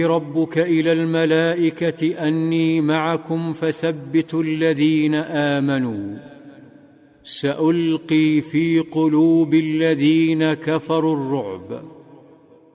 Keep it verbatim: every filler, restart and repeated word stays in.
ربك إلى الملائكة أني معكم فثبتوا الذين آمنوا سألقي في قلوب الذين كفروا الرعب